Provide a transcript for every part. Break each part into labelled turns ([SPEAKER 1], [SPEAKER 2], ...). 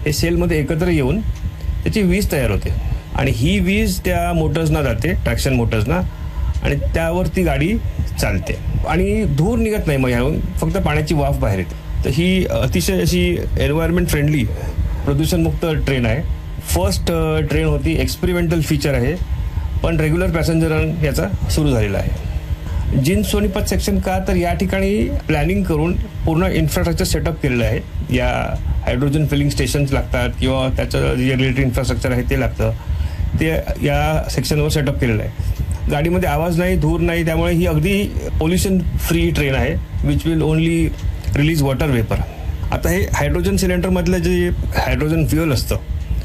[SPEAKER 1] हे सेलमध्ये एकत्र येऊन त्याची वीज तयार होते आणि ही वीज त्या मोटर्सना जाते, ट्रॅक्शन मोटर्सना, आणि त्यावर ती गाडी चालते आणि धूर निघत नाही मग ह्याहून, फक्त पाण्याची वाफ बाहेर येते. तर ही अतिशय अशी एन्व्हायरमेंट फ्रेंडली प्रदूषणमुक्त ट्रेन आहे. फर्स्ट ट्रेन होती, एक्सपेरिमेंटल फीचर आहे, पण रेग्युलर पॅसेंजर याचा सुरू झालेला आहे. जिंद सोनीपत सेक्शन का, तर या ठिकाणी प्लॅनिंग करून पूर्ण इन्फ्रास्ट्रक्चर सेटअप केलेलं आहे. या हायड्रोजन फिलिंग स्टेशन्स लागतात किंवा त्याचं जे रिलेटेड इन्फ्रास्ट्रक्चर आहे ते लागतं, ते या सेक्शनवर सेटअप केलेलं आहे. गाडीमध्ये आवाज नाही, धूर नाही, त्यामुळे ही अगदी पोल्युशन फ्री ट्रेन आहे, which will only release water vapour. आता हे हायड्रोजन सिलेंडरमधलं जे हायड्रोजन फ्युअल असतं,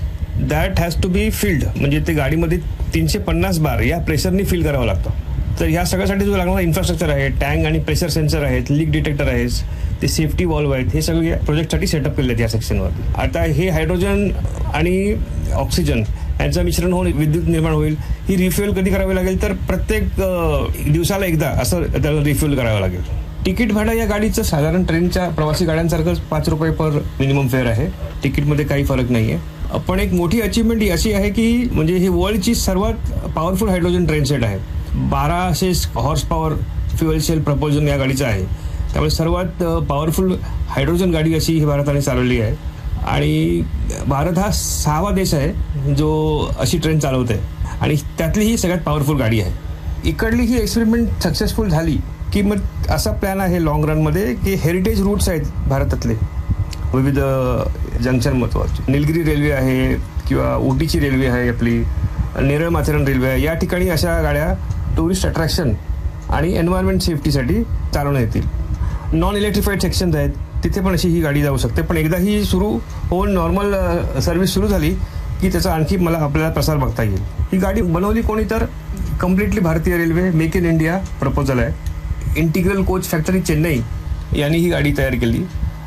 [SPEAKER 1] that has to be filled, म्हणजे ते गाडीमध्ये 350 बार या प्रेशरनी फिल करावं लागतं. तर ह्या सगळ्यासाठी जो लागणारा इन्फ्रास्ट्रक्चर आहे, टँक आणि प्रेशर सेन्सर आहेत, लीक डिटेक्टर आहेत, ते सेफ्टी वॉल्व आहेत, हे सगळे प्रोजेक्टसाठी सेटअप केले आहेत या सेक्शनवर. आता हे हायड्रोजन आणि ऑक्सिजन यांचं मिश्रण होऊन विद्युत निर्माण होईल. ही रिफ्युएल कधी करावी लागेल, तर प्रत्येक दिवसाला एकदा असं त्याला रिफ्युएल करावं लागेल. तिकीट भाडं या गाडीचं साधारण ट्रेनच्या प्रवासी गाड्यांसारखंच 5 रुपये पर मिनिमम फेअर आहे. तिकीटमध्ये काही फरक नाही आहे. पण एक मोठी अचीवमेंट ही अशी आहे की म्हणजे ही वर्ल्डची सर्वात पॉवरफुल हायड्रोजन ट्रेन सेट आहे. 1200 हॉर्स पॉवर फ्युएल सेल प्रपोजन या गाडीचं आहे. त्यामुळे सर्वात पॉवरफुल हायड्रोजन गाडी अशी ही भारताने चालवली आहे आणि भारत हा 6वा देश आहे जो अशी ट्रेन चालवत आहे आणि त्यातली ही सगळ्यात पॉवरफुल गाडी आहे. इकडली ही एक्सपेरिमेंट सक्सेसफुल झाली की मग असा प्लॅन आहे लॉंग रनमध्ये की हेरिटेज रूट्स आहेत भारतातले विविध जंक्शन महत्त्वाचे. निलगिरी रेल्वे आहे किंवा उटीची रेल्वे आहे, आपली नेरळ माथेरान रेल्वे आहे. या ठिकाणी अशा गाड्या टुरिस्ट अट्रॅक्शन आणि एन्व्हायरमेंट सेफ्टीसाठी चालवण्यात येतील. नॉन इलेक्ट्रिफाईड सेक्शन्स आहेत, तिथे पण अशी ही गाडी जाऊ शकते. पण एकदा ही सुरू होऊन नॉर्मल सर्व्हिस सुरू झाली की त्याचा आणखी आपल्याला प्रसार बघता येईल. ही गाडी बनवली कोणी, तर कम्प्लिटली भारतीय railway make in India proposal आहे. इंटिग्रल कोच फॅक्टरी चेन्नई यांनी ही गाडी तयार केली.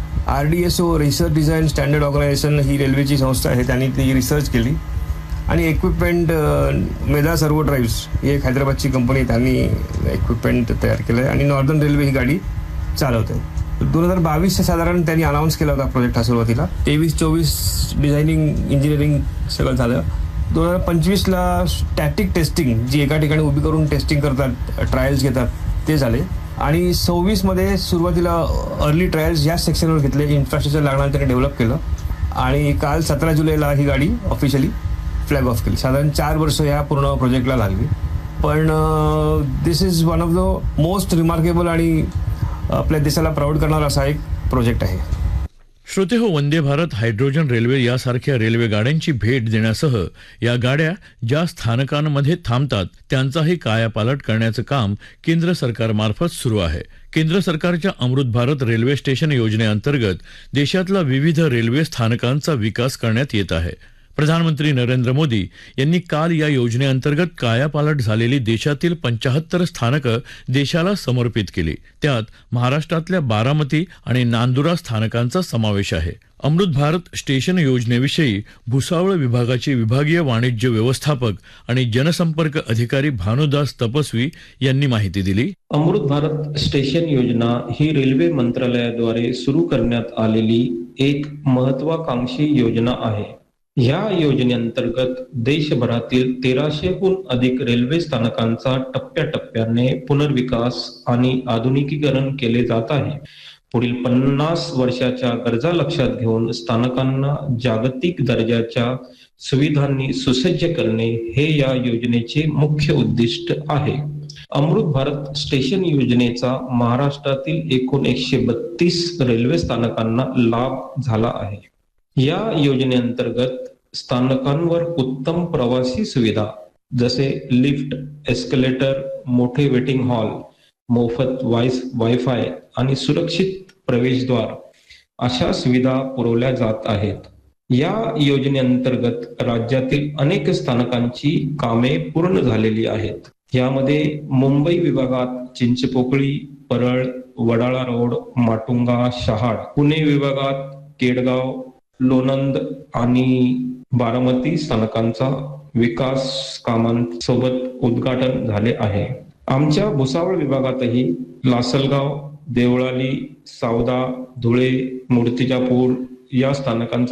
[SPEAKER 1] RDSO research design standard organisation ही रेल्वेची संस्था आहे, त्यांनी ती रिसर्च केली आणि इक्विपमेंट मेधा सर्वो ड्राईव्स ही एक हैदराबादची कंपनी, त्यांनी इक्विपमेंट तयार केलं आहे आणि नॉर्दर्न रेल्वे ही गाडी चालवते. 2022 साधारण त्यांनी अनाऊन्स केला होता प्रोजेक्ट हा सुरुवातीला. 23-24 डिझायनिंग इंजिनिअरिंग सगळं झालं. 2025ला स्टॅटिक टेस्टिंग जी एका ठिकाणी उभी करून टेस्टिंग करतात, ट्रायल्स घेतात, ते झाले आणि 26मध्ये सुरुवातीला अर्ली ट्रायल्स या सेक्शनवर घेतले. इन्फ्रास्ट्रक्चर लागणार त्यांनी डेव्हलप केलं आणि काल 17 जुलैला ही गाडी ऑफिशियली फ्लॅग ऑफ केली. साधारण 4 वर्ष या पूर्ण प्रोजेक्टला लागली. पण दिस is one of the most remarkable आणि आपल्या देशाला प्राऊड करणारा असा एक प्रोजेक्ट आहे.
[SPEAKER 2] श्रोते हो, वंदे भारत, हायड्रोजन रेल्वे यासारख्या रेल्वे गाड्यांची भेट देण्यासह या गाड्या ज्या स्थानकांमध्ये थांबतात त्यांचाही कायापालट करण्याचं काम केंद्र सरकारमार्फत सुरू आहे. केंद्र सरकारच्या अमृत भारत रेल्वे स्टेशन योजनेअंतर्गत देशातल्या विविध रेल्वे स्थानकांचा विकास करण्यात येत आहे. प्रधानमंत्री नरेंद्र मोदी यांनी काल या योजनेअंतर्गत कायापालट झालेली देशातील 75 स्थानकं देशाला समर्पित केली. त्यात महाराष्ट्रातल्या बारामती आणि नांदुरा स्थानकांचा समावेश आहे. अमृत भारत स्टेशन योजनेविषयी भुसावळ विभागाचे विभागीय वाणिज्य व्यवस्थापक आणि जनसंपर्क अधिकारी भानुदास तपस्वी यांनी माहिती दिली.
[SPEAKER 3] अमृत भारत स्टेशन योजना ही रेल्वे मंत्रालयाद्वारे सुरू करण्यात आलेली एक महत्वाकांक्षी योजना आहे. या योजनेअंतर्गत देशभरातील 1300हून अधिक रेल्वे स्थानकांचा टप्प्याटप्प्याने पुनर्विकास आणि आधुनिकीकरण केले जात आहे. पुढील 50 वर्षाच्या गरजा लक्षात घेऊन स्थानकांना जागतिक दर्जाच्या सुविधांनी सुसज्ज करणे हे या योजनेचे मुख्य उद्दिष्ट आहे. अमृत भारत स्टेशन योजनेचा महाराष्ट्रातील एकूण 132 रेल्वे स्थानकांना लाभ झाला आहे. या योजनेअंतर्गत स्थानकांवर उत्तम प्रवासी सुविधा जसे लिफ्ट, एस्केलेटर, मोठे वेटिंग हॉल, मोफत वायफाय आणि सुरक्षित प्रवेशद्वार अशा सुविधा पुरवल्या जात आहेत. या योजनेअंतर्गत राज्यातील अनेक स्थानकांची कामे पूर्ण झालेली आहेत. यामध्ये मुंबई विभागात चिंचपोकळी, परळ, वडाळा रोड, माटुंगा, शहाड. पुणे विभागात केडगाव, लोणंद आणि बारामती स्थानकांचा विकास कामांसोबत उद्घाटन झाले आहे. आमच्या भुसावळ विभागातही लासलगाव, देवळाली, सावदा, धुळे, मूर्तिजापूर या स्थानकांचा